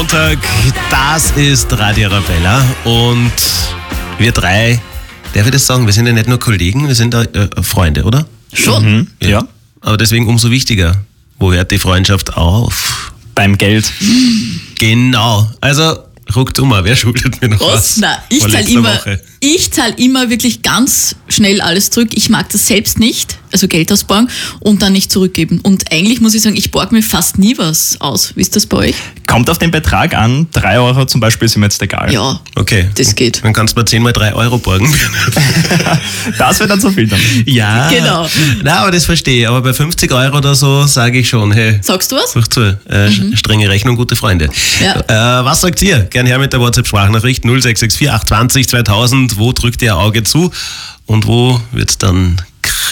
Sonntag, das ist Radio Arabella und wir drei, darf ich das sagen, wir sind ja nicht nur Kollegen, wir sind Freunde, oder? Schon. Ja. Aber deswegen umso wichtiger, wo hört die Freundschaft auf? Beim Geld. Genau, also ruckt mal, wer schuldet mir noch was? Na, ich zahle immer wirklich ganz schnell alles zurück. Ich mag das selbst nicht, also Geld ausborgen und dann nicht zurückgeben. Und eigentlich muss ich sagen, ich borge mir fast nie was aus. Wie ist das bei euch? Kommt auf den Betrag an, 3 Euro zum Beispiel ist mir jetzt egal. Ja, Okay. das geht. Dann kannst du mir 10 mal 3 Euro borgen. Das wird dann zu viel dann. Ja. Genau. Na, aber das verstehe ich. Aber bei 50 Euro oder so sage ich schon, hey, Sagst du was? such zu. Strenge Rechnung, gute Freunde. Ja. Was sagt ihr? Gern her mit der WhatsApp-Sprachnachricht 0664 820 2000. Wo drückt ihr Auge zu und wo wird's dann kritisch?